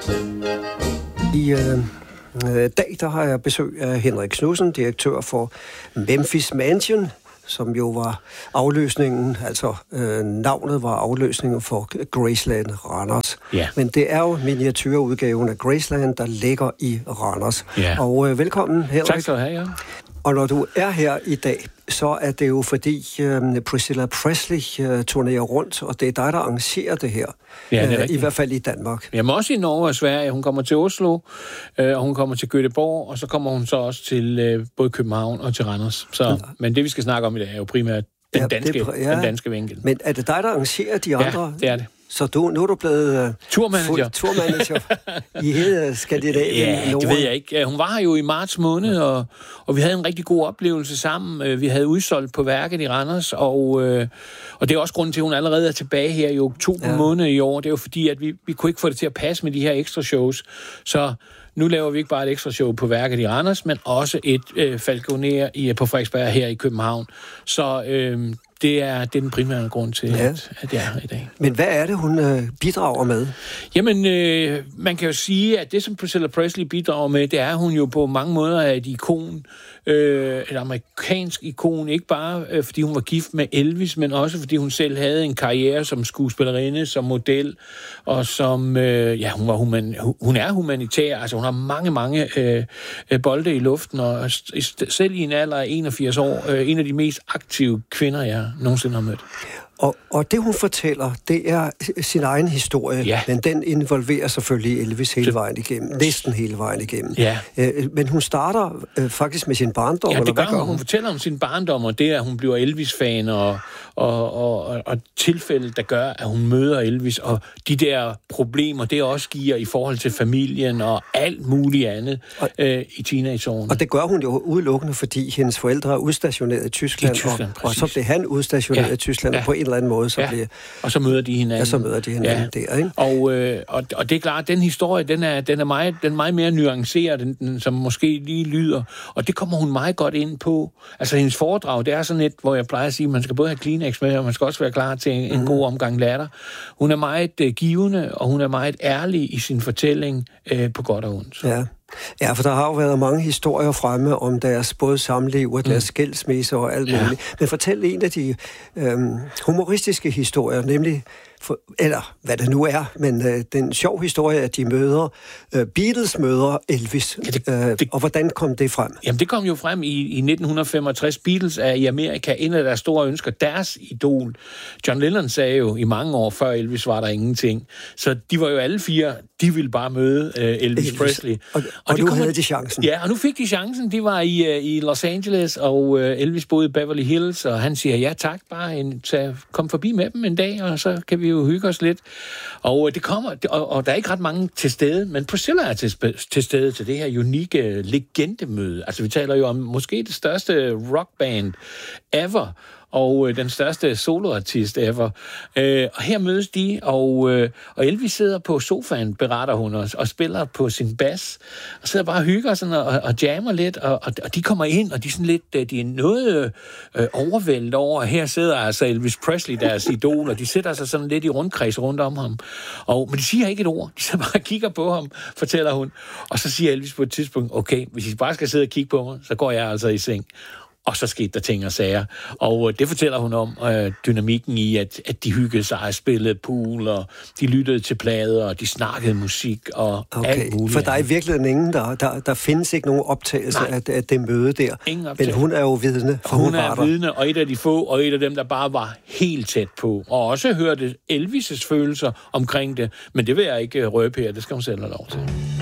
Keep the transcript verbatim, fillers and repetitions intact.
I øh, dag der har jeg besøg af Henrik Knudsen, direktør for Memphis Mansion, som jo var afløsningen, altså øh, navnet var afløsningen for Graceland Randers. Ja. Men det er jo miniatyrudgaven af Graceland, der ligger i Randers. Ja. Og øh, velkommen, Henrik. Tak skal du have, ja. Og når du er her i dag, så er det jo fordi øh, Priscilla Presley øh, turnerer rundt, og det er dig, der arrangerer det her. Ja, det er øh, I hvert fald i Danmark. Jamen også i Norge og Sverige. Hun kommer til Oslo, øh, og hun kommer til Göteborg, og så kommer hun så også til øh, både København og til Randers. Så, ja. Men det, vi skal snakke om i dag, er jo primært den, ja, danske, det, ja. den danske vinkel. Men er det dig, der arrangerer de andre? Ja, det er det. Så du, nu er du blevet uh, turmanager, turmanager i hele Skandinavien. Ja, det ved jeg ikke. Hun var her jo i marts måned, og, og vi havde en rigtig god oplevelse sammen. Vi havde udsolgt på værket i Randers, og, og det er også grunden til, at hun allerede er tilbage her i oktober ja. måned i år. Det er jo fordi, at vi, vi kunne ikke få det til at passe med de her ekstra shows. Så nu laver vi ikke bare et ekstra show på værket i Randers, men også et øh, Falconer i, på Frederiksberg her i København. Så øh, det, er, det er den primære grund til, ja. at, at jeg er her i dag. Men hvad er det, hun øh, bidrager med? Jamen, øh, man kan jo sige, at det, som Priscilla Presley bidrager med, det er, at hun jo på mange måder er et ikon, øh, et amerikansk ikon, ikke bare øh, fordi hun var gift med Elvis, men også fordi hun selv havde en karriere som skuespillerinde, som model, og som, øh, ja, hun, var human, hun er humanitær, altså hun har mange, mange øh, bolde i luften, og selv i en alder af enogfirs år, øh, en af de mest aktive kvinder, jeg nogensinde har mødt. Og, og det, hun fortæller, det er sin egen historie, ja. men den involverer selvfølgelig Elvis hele vejen igennem, næsten hele vejen igennem. Ja. Øh, men hun starter øh, faktisk med sin barndom. Ja, det eller gør hvad gør hun. Hun fortæller om sin barndom, og det er, at hun bliver Elvis-fan, og, og, og, og, og tilfældet, der gør, at hun møder Elvis, og de der problemer, det også giver i forhold til familien, og alt muligt andet og, øh, i teenageårene. Og det gør hun jo udelukkende, fordi hendes forældre er udstationeret i Tyskland, I Tyskland og, og så blev han udstationeret ja. i Tyskland, ja. på en eller anden måde, så ja. bliver... Og så møder de hinanden. Ja, så møder de hinanden ja. der, ikke? Og, øh, og, og det er klart, at den historie, den er, den er, meget, den er meget mere nuanceret, den, den, som måske lige lyder. Og det kommer hun meget godt ind på. Altså, hendes foredrag, det er sådan et, hvor jeg plejer at sige, at man skal både have Kleenex med, og man skal også være klar til en, en god omgang latter. Hun er meget øh, givende, og hun er meget ærlig i sin fortælling øh, på godt og ondt. Ja. Ja, for der har jo været mange historier fremme om deres både samliv og deres mm. skilsmisse og alt muligt. Ja. Men fortæl en af de øhm, humoristiske historier, nemlig, for, eller hvad det nu er, men øh, den sjov historie, at de møder, øh, Beatles møder Elvis. Ja, det, øh, det, og hvordan kom det frem? Jamen, det kom jo frem i, i nitten femogtres. Beatles er i Amerika en af deres store ønsker, deres idol. John Lennon sagde jo i mange år før Elvis var der ingenting. Så de var jo alle fire, de ville bare møde øh, Elvis, Elvis Presley. Og, og, og nu kom, havde de chancen. Ja, og nu fik de chancen. De var i, uh, i Los Angeles, og uh, Elvis boede i Beverly Hills, og han siger, ja tak, bare en, tag, kom forbi med dem en dag, og så kan vi jo hygge os lidt. Og uh, det kommer, og, og der er ikke ret mange til stede, men Priscilla er til, til stede til det her unikke legendemøde. Altså vi taler jo om måske det største rockband ever, og øh, den største soloartist ever. Øh, og her mødes de, og, øh, og Elvis sidder på sofaen, beretter hun, og, og spiller på sin bas, og sidder bare og hygger sådan, og, og jammer lidt, og, og, og de kommer ind, og de er sådan lidt, de er noget øh, overvældet over, her sidder altså Elvis Presley, deres idol, og de sætter sig sådan lidt i rundkreds rundt om ham. Og, men de siger ikke et ord, de så bare kigger på ham, fortæller hun, og så siger Elvis på et tidspunkt, okay, hvis I bare skal sidde og kigge på mig, så går jeg altså i seng. Og så skete der ting og sager. Og det fortæller hun om øh, dynamikken i, at, at de hyggede sig og spillede pool, og de lyttede til plader, og de snakkede musik, og okay. alt muligt. For der er i virkeligheden ingen, der, der, der findes ikke nogen optagelse af, af det møde der. Ingen optagelse. Men hun er jo vidne. For hun, hun er der. vidne, og et af de få, og et af dem, der bare var helt tæt på. Og også hørte Elvis' følelser omkring det. Men det vil jeg ikke røbe her, det skal hun selv have lov til.